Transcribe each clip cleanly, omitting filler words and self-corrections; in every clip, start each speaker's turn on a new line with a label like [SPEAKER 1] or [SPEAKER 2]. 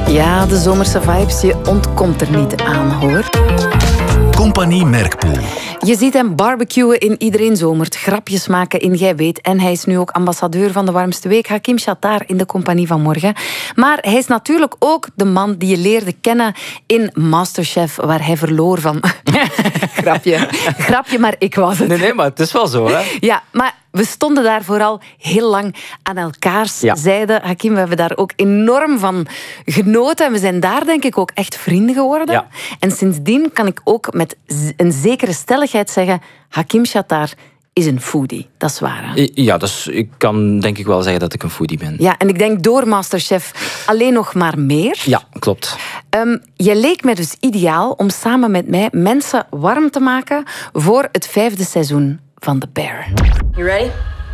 [SPEAKER 1] Ja, de zomerse vibes, je ontkomt er niet aan, hoor.
[SPEAKER 2] Compagnie Merkpoel.
[SPEAKER 1] Je ziet hem barbecuen in Iedereen Zomert, grapjes maken in Jij Weet. En hij is nu ook ambassadeur van de warmste week, Hakim Shatar, in de Compagnie van Morgen. Maar hij is natuurlijk ook de man die je leerde kennen in Masterchef, waar hij verloor van... Grapje, maar ik was het.
[SPEAKER 3] Nee, maar het is wel zo, hè?
[SPEAKER 1] Ja, maar we stonden daar vooral heel lang aan elkaars zijde. Hakim, we hebben daar ook enorm van genoten. En we zijn daar denk ik ook echt vrienden geworden.
[SPEAKER 3] Ja.
[SPEAKER 1] En sindsdien kan ik ook met een zekere stelligheid zeggen... Hakim Shatar is een foodie. Dat is waar, hè?
[SPEAKER 3] Ja, dus ik kan denk ik wel zeggen dat ik een foodie ben.
[SPEAKER 1] Ja, en ik denk door Masterchef alleen nog maar meer.
[SPEAKER 3] Ja, klopt.
[SPEAKER 1] Je leek mij dus ideaal om samen met mij mensen warm te maken voor het 5e seizoen van The Bear.
[SPEAKER 4] You ready?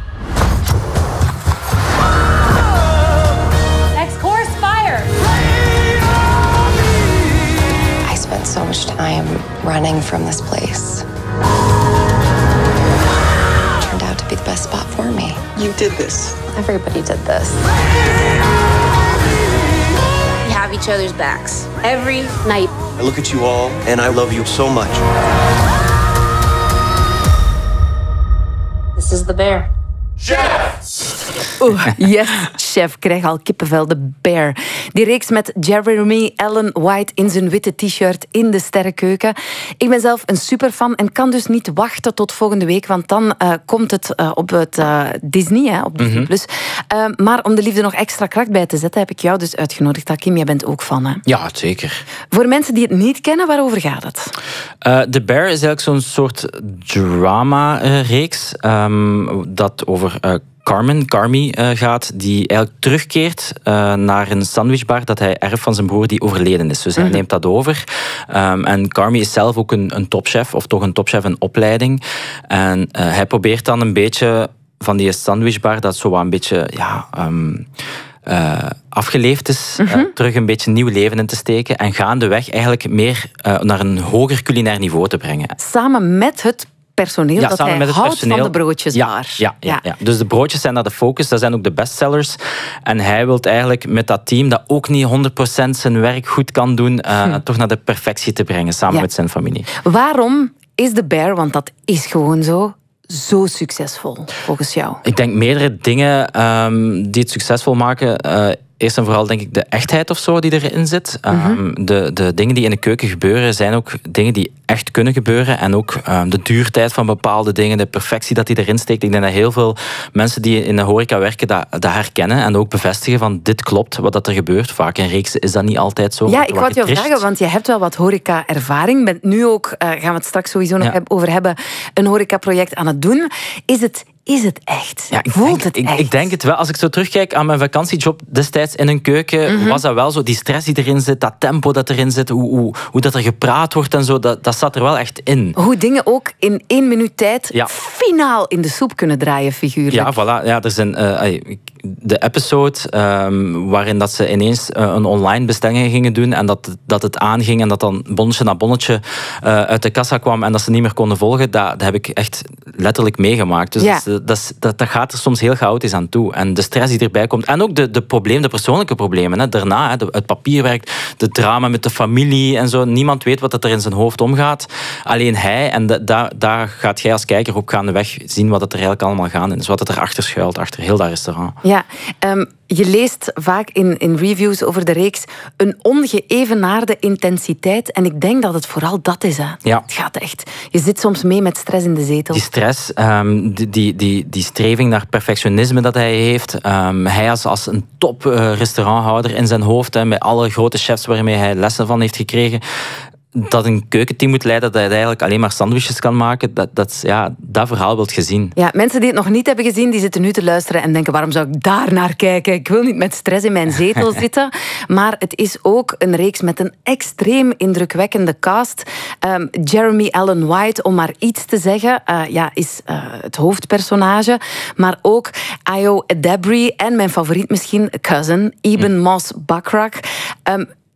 [SPEAKER 5] Next course, fire!
[SPEAKER 4] I spent so much time running from this place. Turned out to be the best spot for me.
[SPEAKER 6] You did this.
[SPEAKER 4] Everybody did this.
[SPEAKER 5] We have each other's backs every night.
[SPEAKER 6] I look at you all and I love you so much.
[SPEAKER 5] This is The Bear.
[SPEAKER 1] Oeh, yes, chef. Ik krijg al kippenvel, The Bear. Die reeks met Jeremy Allen White in zijn witte t-shirt in de sterrenkeuken. Ik ben zelf een superfan en kan dus niet wachten tot volgende week, want dan komt het op het Disney, hè, op Disney+. Maar om de liefde nog extra kracht bij te zetten, heb ik jou dus uitgenodigd. Hakim, jij bent ook fan, hè?
[SPEAKER 3] Ja, zeker.
[SPEAKER 1] Voor mensen die het niet kennen, waarover gaat het?
[SPEAKER 3] The Bear is eigenlijk zo'n soort drama-reeks dat over Carmi gaat, die eigenlijk terugkeert naar een sandwichbar dat hij erft van zijn broer die overleden is. Dus hij neemt dat over. En Carmi is zelf ook een topchef, of toch een topchef in opleiding. En hij probeert dan een beetje van die sandwichbar, dat zo wat een beetje... afgeleefd is, terug een beetje nieuw leven in te steken en gaandeweg eigenlijk meer naar een hoger culinair niveau te brengen.
[SPEAKER 1] Samen met het personeel dat hij houdt van de broodjesbar.
[SPEAKER 3] Ja. Dus de broodjes zijn daar de focus, dat zijn ook de bestsellers. En hij wil eigenlijk met dat team, dat ook niet 100% zijn werk goed kan doen, toch naar de perfectie te brengen, samen met zijn familie.
[SPEAKER 1] Waarom is The Bear, want dat is gewoon zo succesvol, volgens jou?
[SPEAKER 3] Ik denk meerdere dingen die het succesvol maken. Eerst en vooral denk ik de echtheid of zo die erin zit. De dingen die in de keuken gebeuren zijn ook dingen die echt kunnen gebeuren. En ook de duurtijd van bepaalde dingen, de perfectie dat die erin steekt. Ik denk dat heel veel mensen die in de horeca werken dat herkennen en ook bevestigen van dit klopt, wat dat er gebeurt. Vaak in reeksen is dat niet altijd zo.
[SPEAKER 1] Ja, ik wou het jou vragen, want je hebt wel wat horeca-ervaring. Bent nu ook, gaan we het straks sowieso nog over hebben, een horecaproject aan het doen. Is het echt?
[SPEAKER 3] Ja,
[SPEAKER 1] Voelt het echt?
[SPEAKER 3] Ik denk het wel. Als ik zo terugkijk aan mijn vakantiejob destijds in een keuken, was dat wel zo. Die stress die erin zit, dat tempo dat erin zit, hoe dat er gepraat wordt en zo, dat zat er wel echt in.
[SPEAKER 1] Hoe dingen ook in 1 minuut tijd finaal in de soep kunnen draaien, figuurlijk.
[SPEAKER 3] Ja, voilà. Ja, er zijn de episode waarin dat ze ineens een online bestelling gingen doen en dat het aanging en dat dan bonnetje na bonnetje uit de kassa kwam en dat ze niet meer konden volgen, dat heb ik echt letterlijk meegemaakt. Dus dat gaat er soms heel chaotisch aan toe. En de stress die erbij komt. En ook de persoonlijke problemen. Hè. Daarna, het papierwerk, de drama met de familie en zo. Niemand weet wat er in zijn hoofd omgaat. Alleen hij. En daar gaat jij als kijker ook gaandeweg zien wat er eigenlijk allemaal gaande is. Wat er achter schuilt, achter heel dat restaurant.
[SPEAKER 1] Ja, je leest vaak in reviews over de reeks een ongeëvenaarde intensiteit. En ik denk dat het vooral dat is. Hè.
[SPEAKER 3] Ja.
[SPEAKER 1] Het gaat echt. Je zit soms mee met stress in de zetel.
[SPEAKER 3] Die stress, die streving naar perfectionisme dat hij heeft. Hij als een top restauranthouder in zijn hoofd, met alle grote chefs waarmee hij lessen van heeft gekregen, dat een keukenteam moet leiden dat hij eigenlijk alleen maar sandwiches kan maken, dat verhaal wilt je zien.
[SPEAKER 1] Ja, mensen die het nog niet hebben gezien, die zitten nu te luisteren en denken, waarom zou ik daar naar kijken? Ik wil niet met stress in mijn zetel zitten. Maar het is ook een reeks met een extreem indrukwekkende cast. Jeremy Allen White, om maar iets te zeggen, is het hoofdpersonage. Maar ook Ayo Edebiri en mijn favoriet misschien, cousin, Eben Moss Backrack.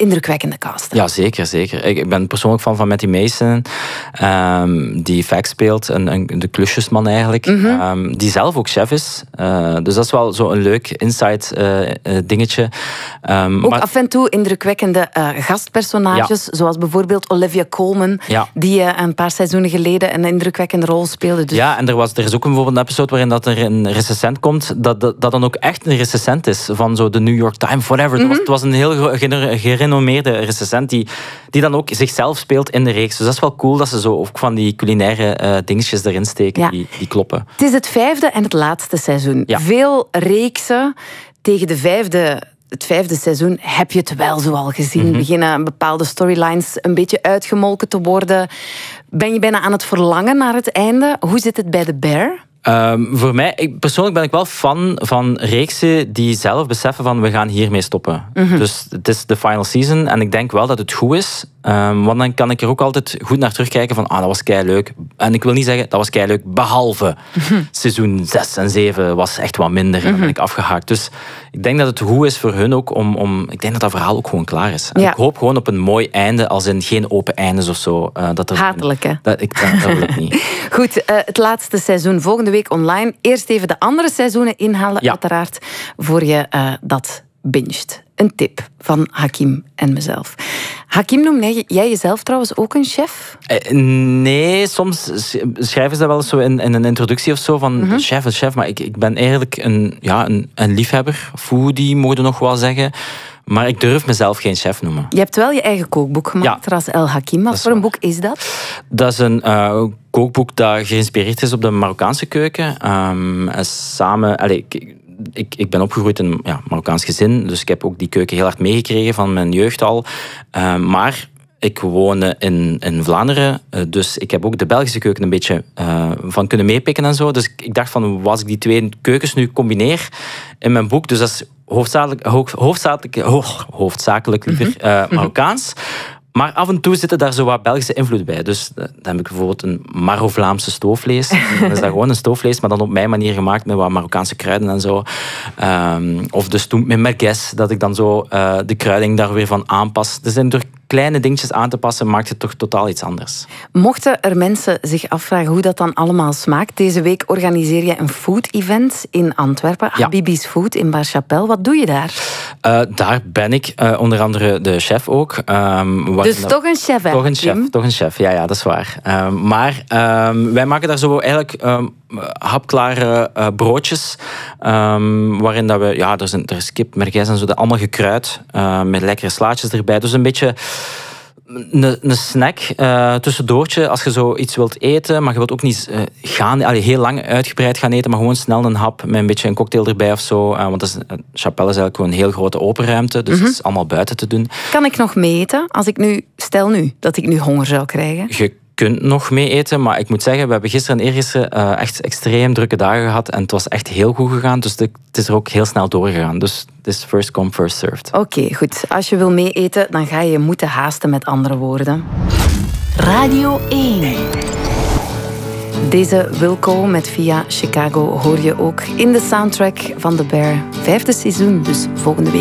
[SPEAKER 1] indrukwekkende cast.
[SPEAKER 3] Ja, zeker, zeker. Ik ben persoonlijk fan van Matty Mason, die Vax speelt, de klusjesman eigenlijk, die zelf ook chef is. Dus dat is wel zo een leuk inside dingetje.
[SPEAKER 1] Ook
[SPEAKER 3] maar
[SPEAKER 1] af en toe indrukwekkende gastpersonages, zoals bijvoorbeeld Olivia Colman, die een paar seizoenen geleden een indrukwekkende rol speelde. Dus...
[SPEAKER 3] Ja, en er is ook bijvoorbeeld een episode waarin dat er een recensent komt, dat dan ook echt een recensent is van zo de New York Times, whatever. Het was een heel gerenommeerde recensent die dan ook zichzelf speelt in de reeks. Dus dat is wel cool dat ze zo ook van die culinaire dingetjes erin steken die kloppen.
[SPEAKER 1] Het is het 5e en het laatste seizoen.
[SPEAKER 3] Ja.
[SPEAKER 1] Veel reeksen tegen het 5e seizoen heb je het wel zoal gezien. Beginnen bepaalde storylines een beetje uitgemolken te worden. Ben je bijna aan het verlangen naar het einde? Hoe zit het bij The Bear?
[SPEAKER 3] Voor mij, persoonlijk ben ik wel fan van reeksen die zelf beseffen van we gaan hiermee stoppen. Dus het is de final season en ik denk wel dat het goed is. Want dan kan ik er ook altijd goed naar terugkijken van dat was keileuk. En ik wil niet zeggen dat was keileuk, behalve seizoen 6 en 7 was echt wat minder en dan ben ik afgehaakt. Dus ik denk dat het goed is voor hun ook om ik denk dat verhaal ook gewoon klaar is. En ik hoop gewoon op een mooi einde, als in geen open eindes of zo.
[SPEAKER 1] Hatelijk, hè?
[SPEAKER 3] Dat wil ik niet.
[SPEAKER 1] Goed, het laatste seizoen volgende week online. Eerst even de andere seizoenen inhalen, uiteraard, voor je dat binget. Een tip van Hakim en mezelf. Hakim, noem jij jezelf trouwens ook een chef?
[SPEAKER 3] Nee, soms schrijven ze dat wel eens zo in een introductie of zo van chef. Maar ik ben eigenlijk een liefhebber. Foodie, mogen we nog wel zeggen. Maar ik durf mezelf geen chef noemen.
[SPEAKER 1] Je hebt wel je eigen kookboek gemaakt, Ras El Hakim. Wat voor een boek is dat?
[SPEAKER 3] Dat is een kookboek dat geïnspireerd is op de Marokkaanse keuken. Ik ben opgegroeid in een Marokkaans gezin, dus ik heb ook die keuken heel hard meegekregen van mijn jeugd al. Maar ik woon in Vlaanderen, dus ik heb ook de Belgische keuken een beetje van kunnen meepikken en zo. Dus ik dacht van, als ik die twee keukens nu combineer in mijn boek, dus dat is hoofdzakelijk liever Marokkaans. Maar af en toe zitten daar zo wat Belgische invloed bij. Dus dan heb ik bijvoorbeeld een Maro-Vlaamse stoofvlees. Dan is dat gewoon een stoofvlees, maar dan op mijn manier gemaakt met wat Marokkaanse kruiden en zo. Of de stoem met merguez, dat ik dan zo de kruiding daar weer van aanpas. Dus door kleine dingetjes aan te passen, maakt het toch totaal iets anders.
[SPEAKER 1] Mochten er mensen zich afvragen hoe dat dan allemaal smaakt, deze week organiseer je een food-event in Antwerpen. Habibi's Food in Bar-Chapelle. Wat doe je daar?
[SPEAKER 3] Daar ben ik onder andere de chef ook.
[SPEAKER 1] Dus toch een chef, hè?
[SPEAKER 3] Toch een chef, ja, dat is waar. Maar wij maken daar zo eigenlijk hapklare broodjes. Waarin dat we... Ja, er is kip, merguez en zo. Dat allemaal gekruid. Met lekkere slaatjes erbij. Dus een beetje een snack tussendoortje als je zo iets wilt eten, maar je wilt ook niet heel lang uitgebreid gaan eten, maar gewoon snel een hap met een beetje een cocktail erbij of zo. Want Chapelle is eigenlijk gewoon een heel grote open ruimte, dus het is allemaal buiten te doen.
[SPEAKER 1] Kan ik nog mee eten als ik stel nu dat ik nu honger zou krijgen?
[SPEAKER 3] Je kunt nog mee eten, maar ik moet zeggen, we hebben gisteren en eergisteren echt extreem drukke dagen gehad en het was echt heel goed gegaan, dus het is er ook heel snel doorgegaan. Dus het is first come, first served.
[SPEAKER 1] Oké, goed. Als je wil mee eten, dan ga je moeten haasten, met andere woorden. Radio 1. Deze Wilco met Via Chicago hoor je ook in de soundtrack van The Bear. 5e seizoen, dus volgende week.